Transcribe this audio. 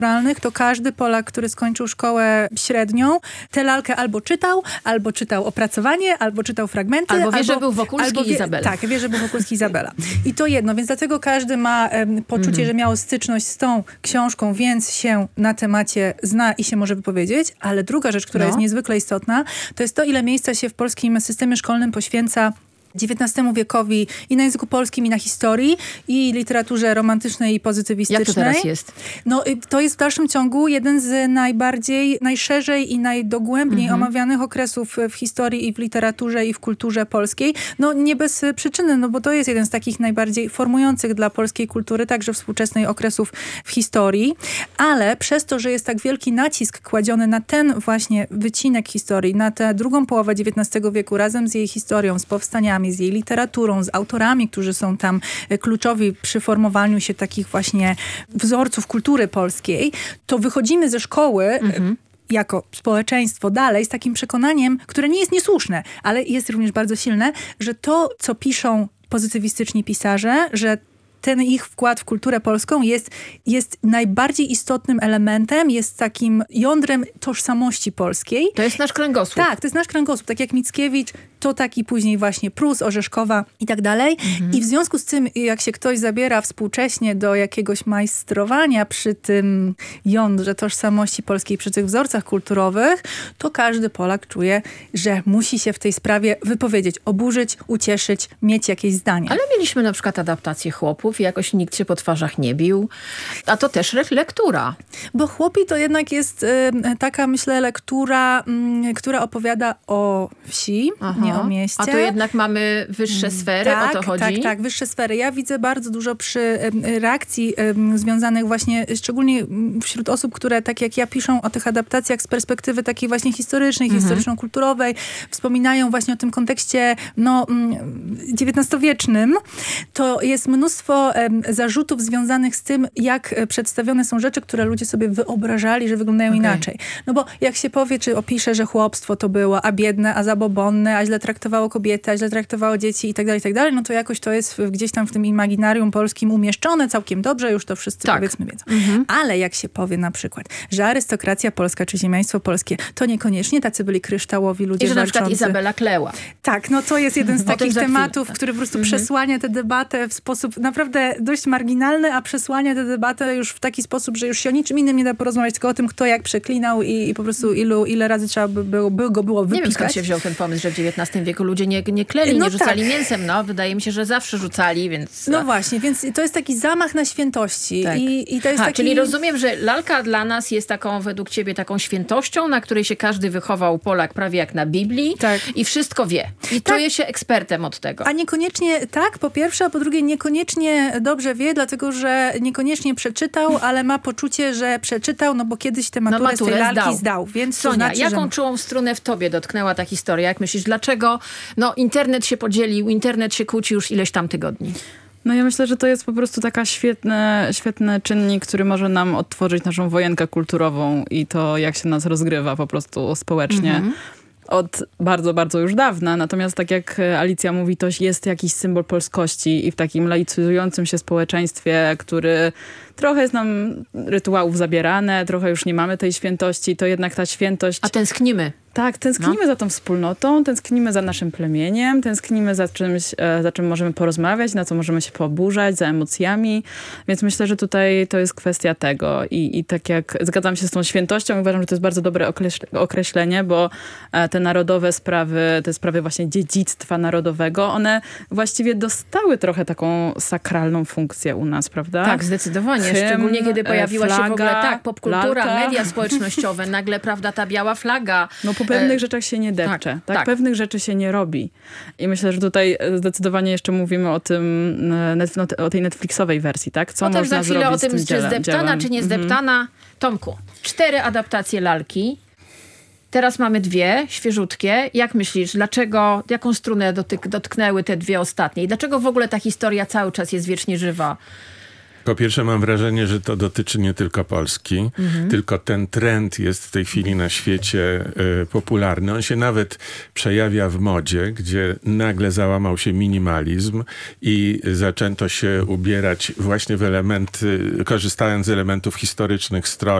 to każdy Polak, który skończył szkołę średnią, tę lalkę albo czytał opracowanie, albo czytał fragmenty. Albo wie, że był Wokulski i Izabela. Tak, wie, że był Wokulski i Izabela. I to jedno, więc dlatego każdy ma poczucie, że miał styczność z tą książką, więc się na temacie zna i się może wypowiedzieć. Ale druga rzecz, która jest niezwykle istotna, to jest to, ile miejsca się w polskim systemie szkolnym poświęca XIX wiekowi i na języku polskim, i na historii, i literaturze romantycznej i pozytywistycznej. Jak to teraz jest? No, to jest w dalszym ciągu jeden z najszerzej i najdogłębniej omawianych okresów w historii i w literaturze i w kulturze polskiej. No nie bez przyczyny, no bo to jest jeden z takich najbardziej formujących dla polskiej kultury, także współczesnej okresów w historii. Ale przez to, że jest tak wielki nacisk kładziony na ten właśnie wycinek historii, na tę drugą połowę XIX wieku, razem z jej historią, z powstaniami, z jej literaturą, z autorami, którzy są tam kluczowi przy formowaniu się takich właśnie wzorców kultury polskiej, to wychodzimy ze szkoły jako społeczeństwo dalej z takim przekonaniem, które nie jest niesłuszne, ale jest również bardzo silne, że to, co piszą pozytywistyczni pisarze, że ten ich wkład w kulturę polską jest najbardziej istotnym elementem, jest takim jądrem tożsamości polskiej. To jest nasz kręgosłup. Tak, to jest nasz kręgosłup. Tak jak Mickiewicz, to taki później właśnie Prus, Orzeszkowa i tak dalej. I w związku z tym, jak się ktoś zabiera współcześnie do jakiegoś majstrowania przy tym jądrze tożsamości polskiej, przy tych wzorcach kulturowych, to każdy Polak czuje, że musi się w tej sprawie wypowiedzieć, oburzyć, ucieszyć, mieć jakieś zdanie. Ale mieliśmy na przykład adaptację Chłopów i jakoś nikt się po twarzach nie bił. A to też lektura. Bo Chłopi to jednak jest taka, myślę, lektura, która opowiada o wsi, nie o mieście. A to jednak mamy wyższe sfery, o to chodzi? Tak, wyższe sfery. Ja widzę bardzo dużo przy reakcji związanych właśnie, szczególnie wśród osób, które tak jak ja piszą o tych adaptacjach z perspektywy takiej właśnie historycznej, historyczno-kulturowej, wspominają właśnie o tym kontekście XIX-wiecznym. To jest mnóstwo zarzutów związanych z tym, jak przedstawione są rzeczy, które ludzie sobie wyobrażali, że wyglądają inaczej. No bo jak się powie, czy opisze, że chłopstwo to było, a biedne, a zabobonne, a źle traktowało kobiety, a źle traktowało dzieci i tak dalej, no to jakoś to jest gdzieś tam w tym imaginarium polskim umieszczone całkiem dobrze, już to wszyscy powiedzmy wiedzą. Ale jak się powie na przykład, że arystokracja polska czy ziemiaństwo polskie, to niekoniecznie tacy byli kryształowi ludzie walczący. I że na przykład Izabela kleła. Tak, no to jest jeden z takich tematów, który po prostu przesłania tę debatę w sposób naprawdę dość marginalny, a przesłania tę debatę już w taki sposób, że już się o niczym innym nie da porozmawiać, tylko o tym, kto jak przeklinał i po prostu ile razy trzeba by go było wypikać. Nie wiem, skąd się wziął ten pomysł, że w XIX wieku ludzie nie kleli, nie rzucali mięsem. No, wydaje mi się, że zawsze rzucali, więc... No właśnie, więc to jest taki zamach na świętości. Tak. I to jest taki... Czyli rozumiem, że lalka dla nas jest taką, według ciebie, taką świętością, na której się każdy wychował, Polak, prawie jak na Biblii i wszystko wie. I czuje się ekspertem od tego. A niekoniecznie tak, po pierwsze, a po drugie niekoniecznie dobrze wie, dlatego że niekoniecznie przeczytał, ale ma poczucie, że przeczytał, no bo kiedyś tę maturę z tej lalki zdał. Więc Sonia, to znaczy, jaką czułą strunę w tobie dotknęła ta historia? Jak myślisz, dlaczego internet się podzielił, internet się kłóci już ileś tam tygodni? No ja myślę, że to jest po prostu taka świetny czynnik, który może nam odtworzyć naszą wojenkę kulturową i to, jak się nas rozgrywa po prostu społecznie. Od bardzo, bardzo już dawna. Natomiast tak jak Alicja mówi, to jest jakiś symbol polskości i w takim laicyzującym się społeczeństwie, który trochę jest nam rytuałów zabierane, trochę już nie mamy tej świętości, to jednak ta świętość... A tęsknimy. Tak, tęsknimy za tą wspólnotą, tęsknimy za naszym plemieniem, tęsknimy za czymś, za czym możemy porozmawiać, na co możemy się pooburzać, za emocjami. Więc myślę, że tutaj to jest kwestia tego. I tak jak zgadzam się z tą świętością, uważam, że to jest bardzo dobre określenie, bo te narodowe sprawy, te sprawy właśnie dziedzictwa narodowego, one właściwie dostały trochę taką sakralną funkcję u nas, prawda? Tak, zdecydowanie. Szczególnie kiedy pojawiła się w ogóle popkultura, media społecznościowe, nagle, prawda, ta biała flaga. No po pewnych rzeczach się nie depcze. Tak? Pewnych rzeczy się nie robi. I myślę, że tutaj zdecydowanie jeszcze mówimy o tym, o tej Netflixowej wersji, tak? Co potem można za chwilę zrobić o tym, z tym czy zdeptana, czy nie zdeptana. Tomku, 4 adaptacje lalki. Teraz mamy 2, świeżutkie. Jak myślisz, jaką strunę dotknęły te 2 ostatnie? I dlaczego w ogóle ta historia cały czas jest wiecznie żywa? Po pierwsze mam wrażenie, że to dotyczy nie tylko Polski, tylko ten trend jest w tej chwili na świecie popularny. On się nawet przejawia w modzie, gdzie nagle załamał się minimalizm i zaczęto się ubierać właśnie w elementy, korzystając z elementów historycznych strojów,